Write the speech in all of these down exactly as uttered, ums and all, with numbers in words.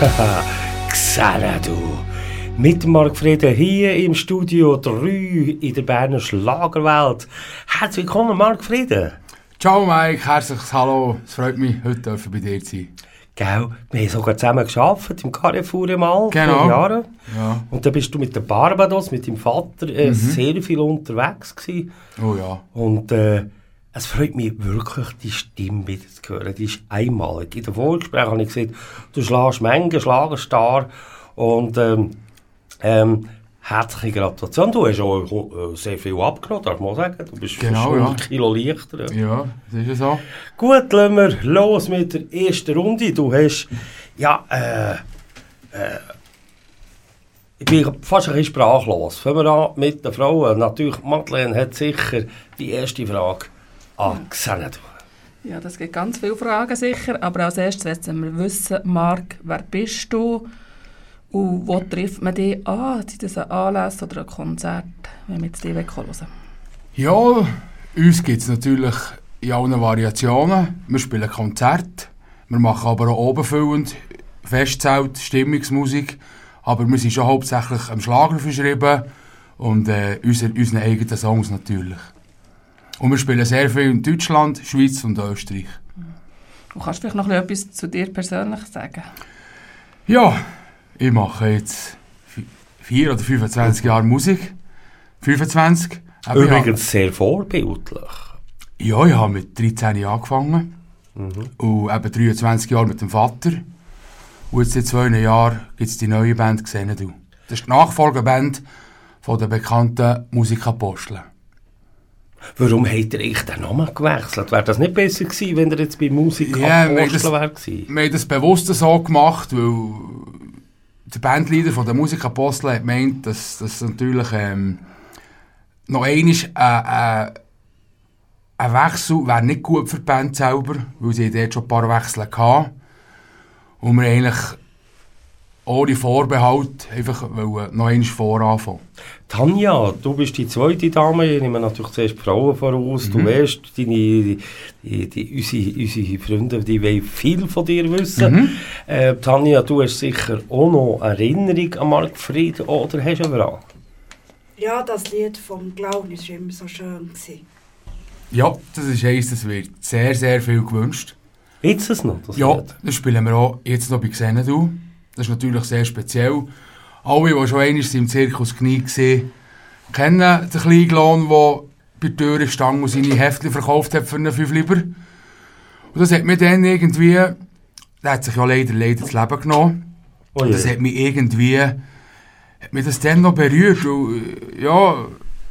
Xanadu. Mit Marc Friede hier im Studio drei in der Berner Schlagerwelt. Herzlich willkommen, Marc Friede. Ciao Mike, herzliches Hallo. Es freut mich, heute bei dir zu sein. Gell, wir haben sogar zusammen gearbeitet im Carrefour mal genau. vor Jahren. Ja. Und dann bist du mit der Barbados, mit deinem Vater, äh, mhm. sehr viel unterwegs gewesen. Oh ja. Und äh, es freut mich wirklich, die Stimme wieder zu hören. Die ist einmalig. In den Vorgesprächen habe ich gesagt, du schlägst Mengen, Schlagerstar. Und ähm, ähm, herzliche Gratulation. Du hast auch äh, sehr viel abgenommen, darf man sagen. Du bist genau, hundert ja. Kilo leichter. Ja, das ist ja so. Gut, lassen wir los mit der ersten Runde. Du hast, ja, äh, äh, ich bin fast ein bisschen sprachlos. Fangen wir an mit den Frauen. Natürlich, Madeleine hat sicher die erste Frage an Xanadu. Ja, das gibt ganz viele Fragen sicher. Aber als erstes wollen wir wissen, Marc, wer bist du? Und wo trifft man dich an? Sind das ein Anlass oder ein Konzert, wenn wir jetzt die hören wollen? Ja, uns gibt es natürlich in allen Variationen. Wir spielen Konzerte, wir machen aber auch obenfüllend Festzelt, Stimmungsmusik. Aber wir sind schon hauptsächlich am Schlager verschrieben und äh, unsere, unseren eigenen Songs natürlich. Und wir spielen sehr viel in Deutschland, Schweiz und Österreich. Und kannst du vielleicht noch etwas zu dir persönlich sagen? Ja, ich mache jetzt vier oder fünfundzwanzig Jahre Musik. fünfundzwanzig. Aber Übrigens ja, sehr vorbildlich. Ja, ich habe mit dreizehn Jahren angefangen. Mhm. Und eben dreiundzwanzig Jahre mit dem Vater. Und jetzt in zwei Jahren gibt es die neue Band «Xanadu». Das ist die Nachfolgeband von der bekannten Musikapostel. Warum habt ihr echt den Namen gewechselt? Wäre das nicht besser gewesen, wenn ihr jetzt bei Musikapostel ja, wäre? Wir haben das bewusst so gemacht, weil der Bandleader von der Musikapostel hat gemeint, dass das natürlich ähm, noch einmal ein, äh, ein Wechsel wäre nicht gut für die Band selber, weil sie dort schon ein paar Wechsel hatten. Und wir eigentlich ohne Vorbehalt einfach noch einmal voranfangen. Tanja, du bist die zweite Dame, ich nehme natürlich zuerst die Frauen voraus. Mhm. Du weißt, deine, die, die, die, unsere, unsere Freunde die wollen viel von dir wissen. Mhm. Äh, Tanja, du hast sicher auch noch Erinnerung an Marc Friede oder hast du eine Frage? Ja, das Lied vom Clown war immer so schön. Ja, das ist eins, das wird sehr, sehr viel gewünscht. Jetzt es noch? Das ja, Lied? Das spielen wir auch jetzt noch bei Xanadu. Das ist natürlich sehr speziell. Alle, die schon einmal im Zirkus Knie waren, kennen den kleinen Clown, der bei der Tür stand und seine Heftchen verkauft hat für einen Fünfliber. Und das hat mir dann irgendwie, der hat sich ja leider, leider das Leben genommen. Oh, das hat mich irgendwie, hat mich das dann noch berührt. Und, ja,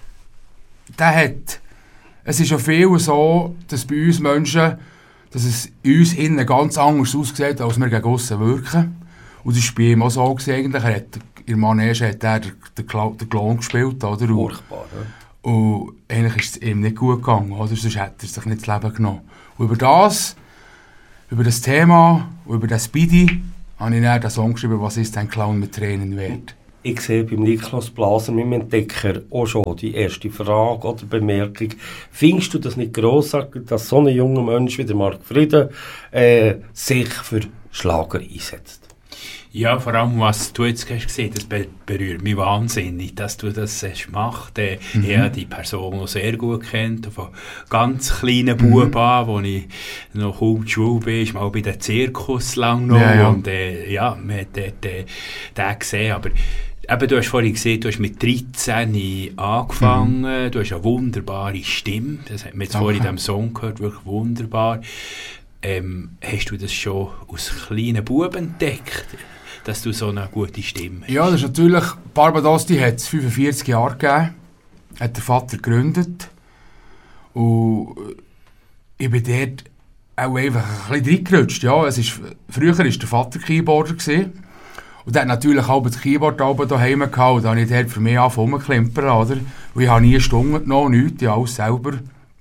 der hat, es ist ja viel so, dass bei uns Menschen, dass es uns innen ganz anders aussieht, als wir gegen aussen wirken. Und das war bei ihm auch so eigentlich. Er hat, in der Manege hat er den, den, den Clown gespielt, oder? Furchtbar, ja. Und eigentlich ist es ihm nicht gut gegangen, oder? Sonst hätte er sich nicht das Leben genommen. Und über das, über das Thema, über das Speedy, habe ich dann den Song geschrieben, «Was ist ein Clown mit Tränen wert?» Ich sehe beim Niklas Blaser, meinem Entdecker, auch schon die erste Frage oder Bemerkung. Findest du das nicht grossartig, dass so ein junger Mensch wie der Marc Friede äh, sich für Schlager einsetzt? Ja, vor allem, was du jetzt hast gesehen, das be- berührt mich wahnsinnig, dass du das hast gemacht. Äh, mhm. Ich habe die Person noch sehr gut kennt, von ganz kleinen Buben mhm. an, wo ich noch kaum zur Schule bin, ist mal bei den Zirkus lang noch. Ja, ja. Und äh, ja, man hat dort, äh, den gesehen, aber eben, du hast vorhin gesehen, du hast mit dreizehn angefangen, mhm. du hast eine wunderbare Stimme, das hat man jetzt vorhin in diesem Song gehört, wirklich wunderbar. Ähm, hast du das schon aus kleinen Buben entdeckt, dass du so eine gute Stimme hast? Ja, das ist natürlich, Barbados hat es fünfundvierzig Jahre gegeben, hat der Vater gegründet und ich bin dort auch einfach ein bisschen reingerutscht. Ja, es ist, früher war der Vater Keyboarder gewesen. Und der hat natürlich auch das Keyboard daheim gehabt und da habe ich dort für mich angefangen rumzuklimpern, oder? Und ich habe nie Stunden genommen, nichts, ich alles selber.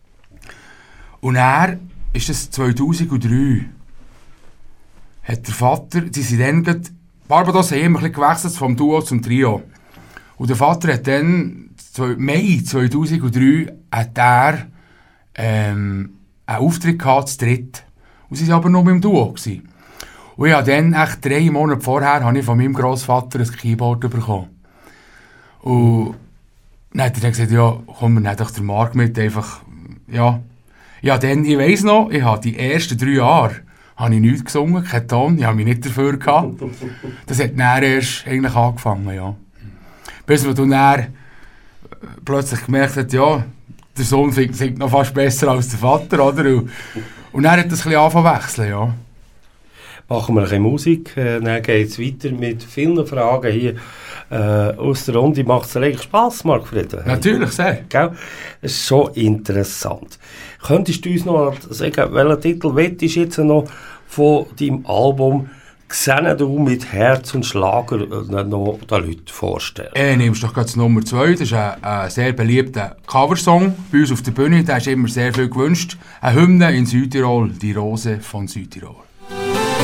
Und er ist das zweitausenddrei. Hat der Vater, die sind dann gerade, Barbados haben immer ein bisschen gewechselt vom Duo zum Trio. Und der Vater hat dann, Mai zweitausenddrei, hat er ähm, einen Auftritt gehabt, zu dritt. Und sie waren aber noch mit dem Duo gewesen. Und ich habe dann, echt drei Monate vorher, habe ich von meinem Grossvater ein Keyboard bekommen. Und dann hat er dann gesagt, ja, komm, wir nehmen doch den Marc mit, einfach, ja. Ja, dann, ich weiss noch, ich habe die ersten drei Jahre habe ich nichts gesungen, keinen Ton, ich habe mich nicht dafür gehabt. Das hat dann erst eigentlich angefangen, ja. Bis man dann plötzlich gemerkt hat, ja, der Sohn singt noch fast besser als der Vater, oder? Und, und dann hat das ein bisschen angefangen zu wechseln, ja. Machen wir ein bisschen Musik, äh, dann geht es weiter mit vielen Fragen hier äh, aus der Runde. Macht es dir eigentlich Spass, Marc-Frieden? Natürlich, sehr. Gell? Das ist schon interessant. Könntest du uns noch sagen, welchen Titel willst du jetzt noch von deinem Album «Gesehen du mit Herz und Schlager» noch den Leuten vorstellen? Äh, nimmst doch gerade Nummer zwei. Das ist ein, ein sehr beliebter Coversong bei uns auf der Bühne. Der ist immer sehr viel gewünscht. Eine Hymne in Südtirol, «Die Rose von Südtirol».